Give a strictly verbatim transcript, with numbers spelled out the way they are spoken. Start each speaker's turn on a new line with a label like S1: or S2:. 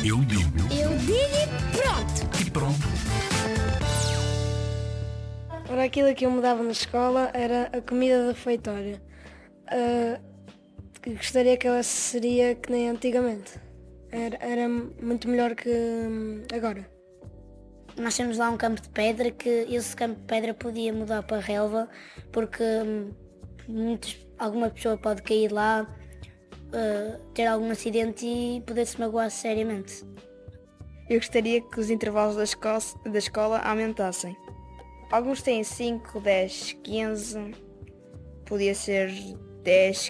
S1: Eu digo
S2: Eu digo e pronto.
S1: e pronto.
S3: Ora, aquilo que eu mudava na escola era a comida do refeitório. Ah, que gostaria que ela seria que nem antigamente. Era, era muito melhor que hum, agora.
S2: Nós temos lá um campo de pedra que esse campo de pedra podia mudar para relva porque hum, muitos, alguma pessoa pode cair lá, uh, ter algum acidente e poder se magoar seriamente.
S4: Eu gostaria que os intervalos da escola, da escola aumentassem. Alguns têm cinco, dez, quinze, podia ser dez,